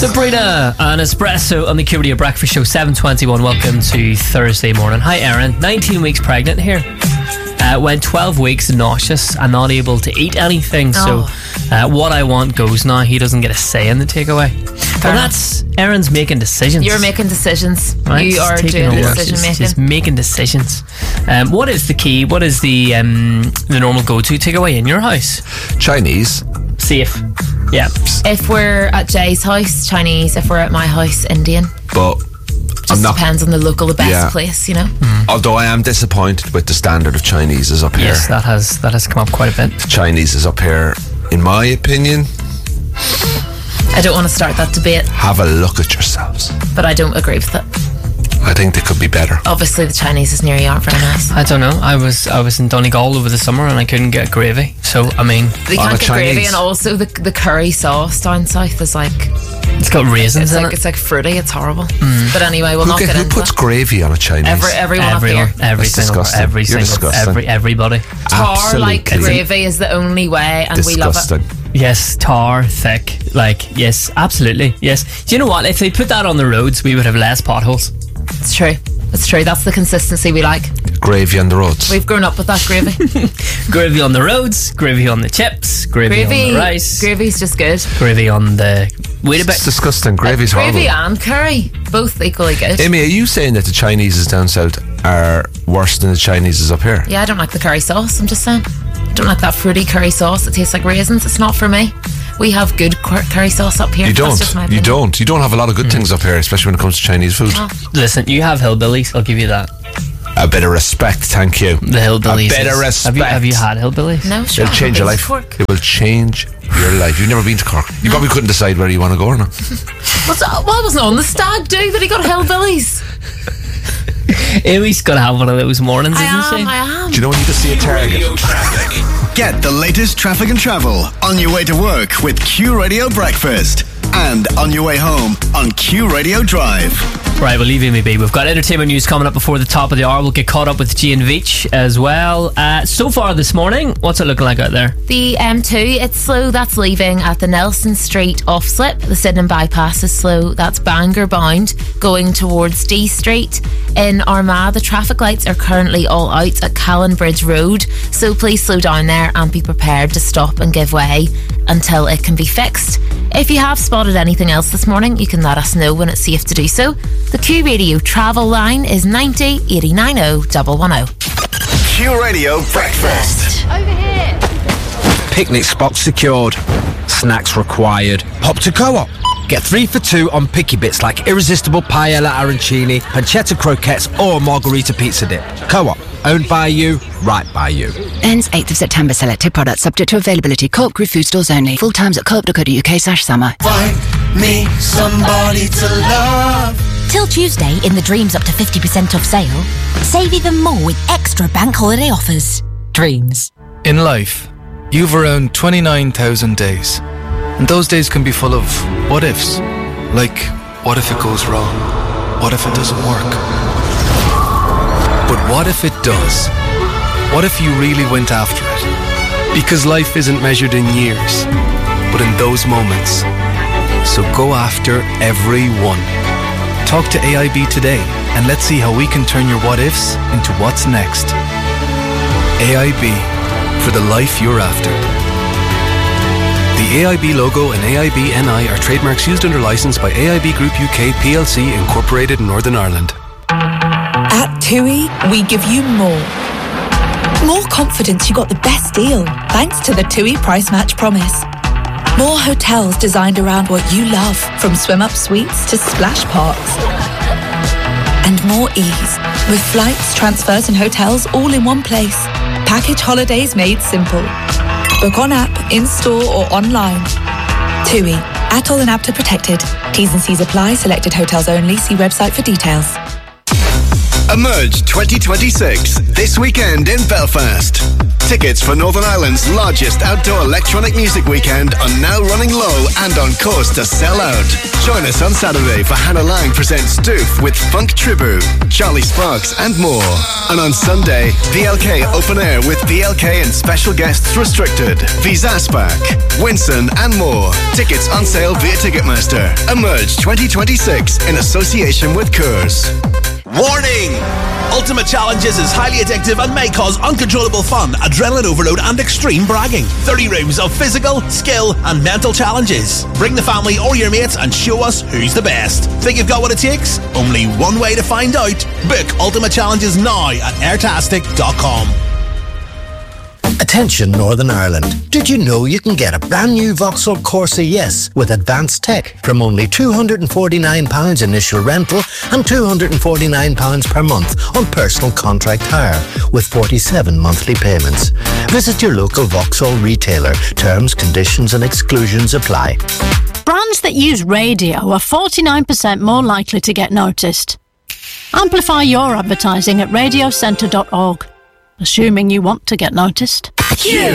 Sabrina and Espresso on the Q Radio Breakfast Show, 7:21. Welcome to Thursday morning. Hi, Erin. 19 weeks pregnant here. Went 12 weeks nauseous and not able to eat anything. So what I want goes now. He doesn't get a say in the takeaway. Well, that's Erin's making decisions. You're making decisions. Right? You are doing decision making. She's making decisions. What is the key? What is the normal go-to takeaway in your house? Chinese. Safe. Yeah. If we're at Jay's house, Chinese. If we're at my house, Indian. But just depends on the best place, you know. Although I am disappointed with the standard of Chinese is up here. Yes, that has come up quite a bit. The Chinese is up here, in my opinion. I don't want to start that debate. Have a look at yourselves. But I don't agree with it. I think they could be better. Obviously, the Chinese near you aren't very nice. I don't know. I was in Donegal over the summer and I couldn't get gravy. So I mean, they can't get gravy, and also the curry sauce down south is like. It's got raisins in it. It's like fruity. It's horrible. But anyway, we'll not get into Who puts gravy on a Chinese? Everyone up here. Everybody. Tar like gravy is the only way, and we love it. Yes, tar, thick. Like, yes, absolutely. Yes. Do you know what? If they put that on the roads, we would have less potholes. It's true. It's true. That's the consistency we like. Gravy on the roads. We've grown up with that gravy. Gravy on the roads, gravy on the chips, gravy on the rice. Gravy's just good. Gravy on the... Wait a bit. It's disgusting. Gravy's horrible. Gravy and curry, both equally good. Amy, are you saying that the Chineses down south are worse than the Chineses up here? Yeah, I don't like the curry sauce, I'm just saying. I don't like that fruity curry sauce. It tastes like raisins. It's not for me. We have good curry sauce up here. You don't. That's just my opinion. You don't have a lot of good things up here, especially when it comes to Chinese food. Oh. Listen, you have hillbillies. I'll give you that. A bit of respect, thank you. The hillbillies. A bit of respect. Have you had hillbillies? No, sure. It'll change your life. It will change your life. You've never been to Cork. You probably couldn't decide where you want to go or not. Well, I wasn't on the stag do that he got hillbillies. Amy's got to have one of those mornings, isn't she? I am. Do you know when you just see a target? Get the latest traffic and travel on your way to work with Q Radio Breakfast and on your way home on Q Radio Drive. Right, we'll leave Amy be. We've got entertainment news coming up before the top of the hour. We'll get caught up with Jane Veach as well. So far this morning, what's it looking like out there? The M2, it's slow. That's leaving at the Nelson Street off slip. The Sydenham bypass is slow. That's Bangor bound going towards D Street. In Armagh, the traffic lights are currently all out at Callan Bridge Road, so please slow down there and be prepared to stop and give way until it can be fixed. If you have spotted anything else this morning, you can let us know when it's safe to do so. The Q Radio travel line is 90 89 110. Q Radio Breakfast. Over here. Picnic spot secured. Snacks required. Hop to Co-op. Get 3 for 2 on picky bits like irresistible paella arancini, pancetta croquettes or margarita pizza dip. Co-op. Owned by you, right by you. Ends 8th of September. Selected products subject to availability. Co-op Group food stores only. Full times at co-op.co.uk/summer. Find me somebody to love. Till Tuesday, in the Dreams up to 50% off sale, save even more with extra bank holiday offers. Dreams. In life, you've around 29,000 days. And those days can be full of what ifs. Like, what if it goes wrong? What if it doesn't work? But what if it does? What if you really went after it? Because life isn't measured in years, but in those moments. So go after every one. Talk to AIB today and let's see how we can turn your what ifs into what's next. AIB, for the life you're after. The AIB logo and AIB NI are trademarks used under licence by AIB Group UK PLC Incorporated in Northern Ireland. At TUI, we give you more. More confidence you got the best deal thanks to the TUI Price Match Promise. More hotels designed around what you love, from swim-up suites to splash parks. And more ease, with flights, transfers and hotels all in one place. Package holidays made simple. Book on app, in-store or online. TUI. ATOL and APTA protected. T's and C's apply. Selected hotels only. See website for details. Emerge 2026 this weekend in Belfast. Tickets for Northern Ireland's largest outdoor electronic music weekend are now running low and on course to sell out. Join us on Saturday for Hannah Lang presents Doof with Funk Tribu, Charlie Sparks and more. And on Sunday, VLK Open Air with VLK and special guests restricted, Vizaspak, Winson and more. Tickets on sale via Ticketmaster. Emerge 2026 in association with Coors. Warning! Ultimate Challenges is highly addictive and may cause uncontrollable fun, adrenaline overload and extreme bragging. 30 rooms of physical, skill and mental challenges. Bring the family or your mates and show us who's the best. Think you've got what it takes? Only one way to find out. Book Ultimate Challenges now at airtastic.com. Attention Northern Ireland. Did you know you can get a brand new Vauxhall Corsa Yes with advanced tech from only £249 initial rental and £249 per month on personal contract hire with 47 monthly payments. Visit your local Vauxhall retailer. Terms, conditions and exclusions apply. Brands that use radio are 49% more likely to get noticed. Amplify your advertising at radiocentre.org. Assuming you want to get noticed.